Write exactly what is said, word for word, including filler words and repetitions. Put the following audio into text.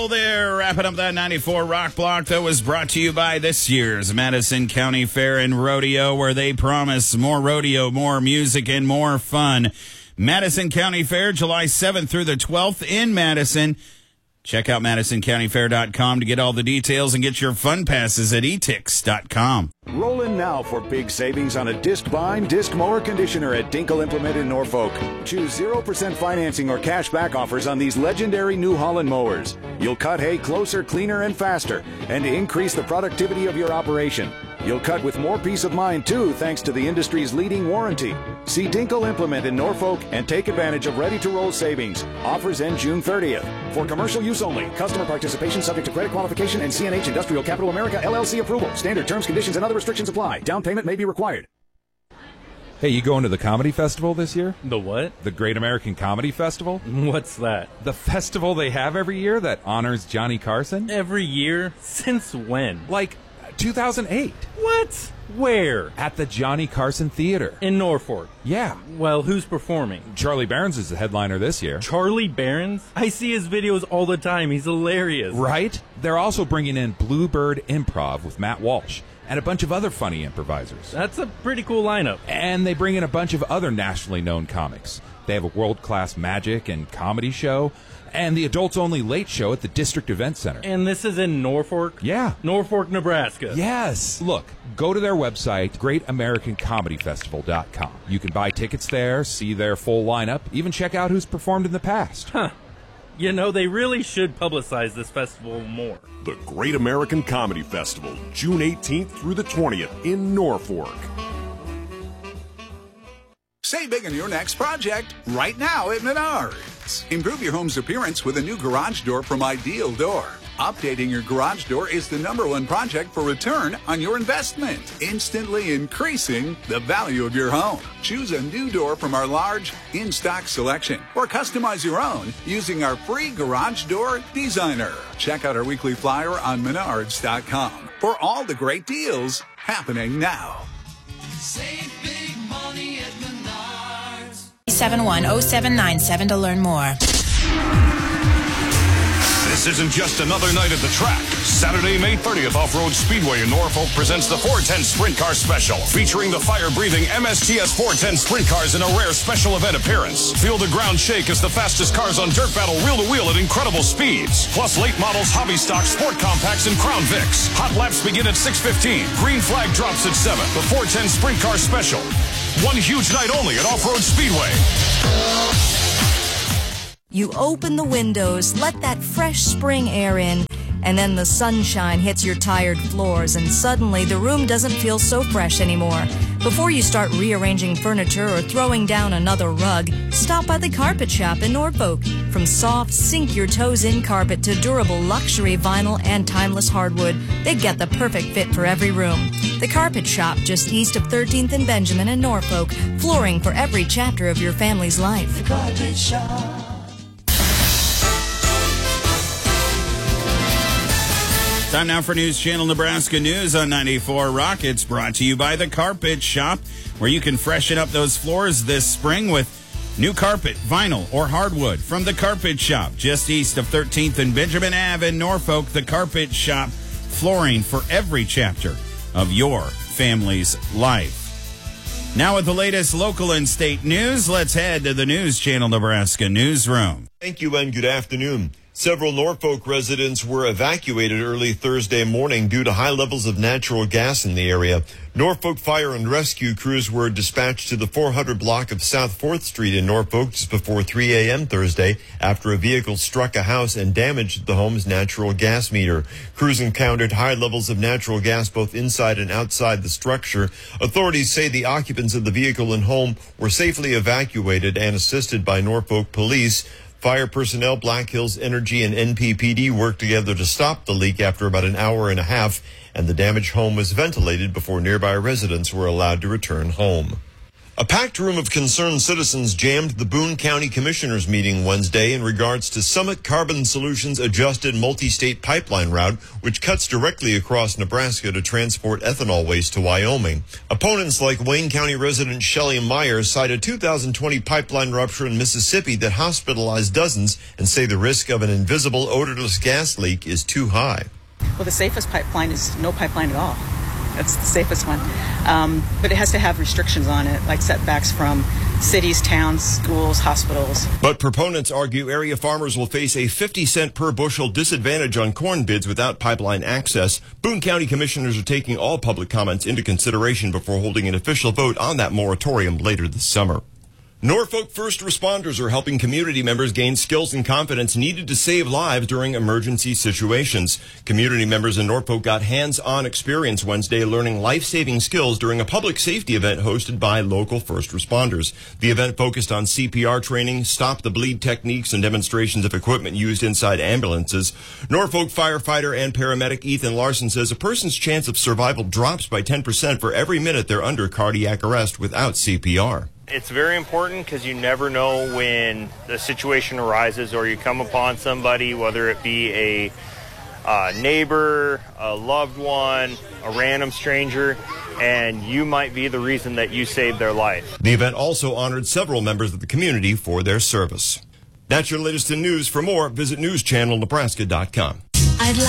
Hello there. Wrapping up that ninety-four Rock Block that was brought to you by this year's Madison County Fair and Rodeo, where they promise more rodeo, more music, and more fun. Madison County Fair, July seventh through the twelfth in Madison. Check out madison county fair dot com to get all the details and get your fun passes at e tix dot com. Roll in now for big savings on a disc bind, disc mower conditioner at Dinkle Implement in Norfolk. Choose zero percent financing or cash back offers on these legendary New Holland mowers. You'll cut hay closer, cleaner, and faster, and increase the productivity of your operation. You'll cut with more peace of mind, too, thanks to the industry's leading warranty. See Dinkle Implement in Norfolk and take advantage of ready-to-roll savings. Offers end June thirtieth. For commercial use only. Customer participation subject to credit qualification and C N H Industrial Capital America L L C approval. Standard terms, conditions, and other restrictions apply. Down payment may be required. Hey, you going to the Comedy Festival this year? The what? The Great American Comedy Festival? What's that? The festival they have every year that honors Johnny Carson? Every year? Since when? Like two thousand eight. What? Where? At the Johnny Carson Theater. In Norfolk? Yeah. Well, who's performing? Charlie Barons is the headliner this year. Charlie Barons? I see his videos all the time. He's hilarious. Right? They're also bringing in Bluebird Improv with Matt Walsh and a bunch of other funny improvisers. That's a pretty cool lineup. And they bring in a bunch of other nationally known comics. They have a world-class magic and comedy show, and the adults-only late show at the District Event Center. And this is in Norfolk? Yeah. Norfolk, Nebraska. Yes. Look, go to their website, great american comedy festival dot com. You can buy tickets there, see their full lineup, even check out who's performed in the past. Huh. You know, they really should publicize this festival more. The Great American Comedy Festival, June eighteenth through the twentieth in Norfolk. Save big on your next project right now at Menards. Improve your home's appearance with a new garage door from Ideal Door. Updating your garage door is the number one project for return on your investment, instantly increasing the value of your home. Choose a new door from our large in-stock selection or customize your own using our free Garage Door Designer. Check out our weekly flyer on menards dot com for all the great deals happening now. Save big money at Menards. seven one oh seven nine seven to learn more. This isn't just another night at the track. Saturday, May thirtieth, Off-Road Speedway in Norfolk presents the four ten Sprint Car Special, featuring the fire-breathing M S T S four ten Sprint Cars in a rare special event appearance. Feel the ground shake as the fastest cars on Dirt Battle wheel-to-wheel at incredible speeds. Plus late models, hobby stock, sport compacts, and Crown Vics. Hot laps begin at six fifteen. Green flag drops at seven. The four ten Sprint Car Special. One huge night only at Off-Road Speedway. You open the windows, let that fresh spring air in, and then the sunshine hits your tired floors, and suddenly the room doesn't feel so fresh anymore. Before you start rearranging furniture or throwing down another rug, stop by the Carpet Shop in Norfolk. From soft, sink-your-toes-in carpet to durable luxury vinyl and timeless hardwood, they get the perfect fit for every room. The Carpet Shop, just east of thirteenth and Benjamin in Norfolk, flooring for every chapter of your family's life. The Carpet Shop. Time now for News Channel Nebraska News on ninety-four Rock. It's brought to you by the Carpet Shop, where you can freshen up those floors this spring with new carpet, vinyl, or hardwood from the Carpet Shop, just east of thirteenth and Benjamin Avenue in Norfolk. The Carpet Shop, flooring for every chapter of your family's life. Now with the latest local and state news, let's head to the News Channel Nebraska newsroom. Thank you and good afternoon. Several Norfolk residents were evacuated early Thursday morning due to high levels of natural gas in the area. Norfolk Fire and Rescue crews were dispatched to the four hundred block of South fourth Street in Norfolk just before three a.m. Thursday after a vehicle struck a house and damaged the home's natural gas meter. Crews encountered high levels of natural gas both inside and outside the structure. Authorities say the occupants of the vehicle and home were safely evacuated and assisted by Norfolk police. Fire personnel, Black Hills Energy, and N P P D worked together to stop the leak after about an hour and a half, and the damaged home was ventilated before nearby residents were allowed to return home. A packed room of concerned citizens jammed the Boone County Commissioners meeting Wednesday in regards to Summit Carbon Solutions' adjusted multi-state pipeline route, which cuts directly across Nebraska to transport ethanol waste to Wyoming. Opponents like Wayne County resident Shelley Myers cite a two thousand twenty pipeline rupture in Mississippi that hospitalized dozens and say the risk of an invisible odorless gas leak is too high. Well, the safest pipeline is no pipeline at all. That's the safest one. Um, but it has to have restrictions on it, like setbacks from cities, towns, schools, hospitals. But proponents argue area farmers will face a fifty cent per bushel disadvantage on corn bids without pipeline access. Boone County commissioners are taking all public comments into consideration before holding an official vote on that moratorium later this summer. Norfolk first responders are helping community members gain skills and confidence needed to save lives during emergency situations. Community members in Norfolk got hands-on experience Wednesday learning life-saving skills during a public safety event hosted by local first responders. The event focused on C P R training, stop-the-bleed techniques, and demonstrations of equipment used inside ambulances. Norfolk firefighter and paramedic Ethan Larson says a person's chance of survival drops by ten percent for every minute they're under cardiac arrest without C P R. It's very important because you never know when the situation arises or you come upon somebody, whether it be a uh, neighbor, a loved one, a random stranger, and you might be the reason that you saved their life. The event also honored several members of the community for their service. That's your latest in news. For more, visit news channel nebraska dot com. I'd